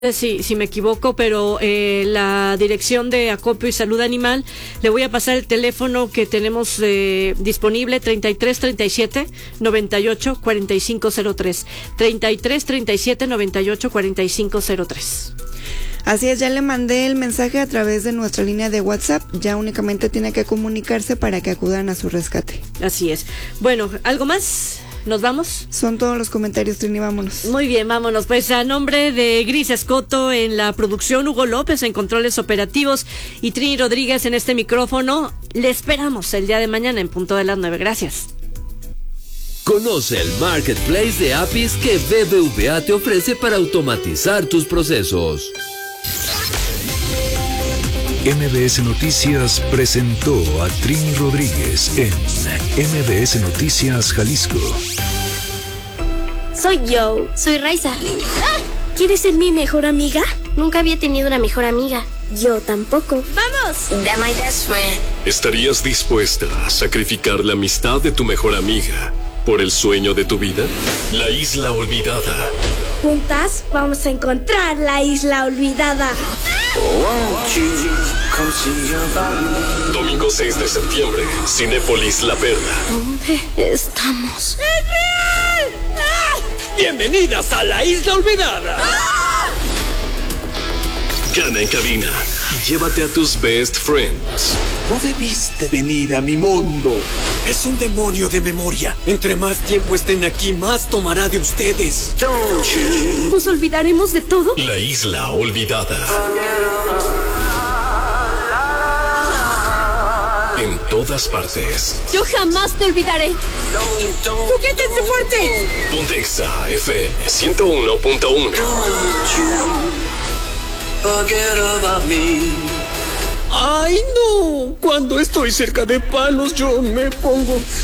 Si me equivoco, pero la dirección de acopio y salud animal, le voy a pasar el teléfono que tenemos disponible, 33 37 98 45 03, 33 37 98 45 03. Así es, ya le mandé el mensaje a través de nuestra línea de WhatsApp, ya únicamente tiene que comunicarse para que acudan a su rescate. Así es. Bueno, ¿algo más? ¿Nos vamos? Son todos los comentarios, Trini, vámonos. Muy bien, vámonos. Pues a nombre de Gris Escoto en la producción, Hugo López en controles operativos y Trini Rodríguez en este micrófono, le esperamos el día de mañana en punto de las 9. Gracias. Conoce el marketplace de APIs que BBVA te ofrece para automatizar tus procesos. MBS Noticias presentó a Trini Rodríguez en MBS Noticias Jalisco. Soy Joe. Soy Raiza. ¿Quieres ser mi mejor amiga? Nunca había tenido una mejor amiga. Yo tampoco. ¡Vamos! They're my best friend. ¿Estarías dispuesta a sacrificar la amistad de tu mejor amiga por el sueño de tu vida? La Isla Olvidada. Juntas vamos a encontrar la Isla Olvidada. Domingo 6 de septiembre, Cinépolis La Perla. ¿Dónde estamos? ¡Es real! ¡Ah! ¡Bienvenidas a la Isla Olvidada! ¡Ah! Gana en cabina y llévate a tus best friends. No debiste venir a mi mundo. Es un demonio de memoria. Entre más tiempo estén aquí, más tomará de ustedes. ¿Nos olvidaremos de todo? La Isla Olvidada. En todas partes. Yo jamás te olvidaré. ¡Sujétense fuerte! Pontexa FM 101.1. ¡Ay, no! Cuando estoy cerca de palos, yo me pongo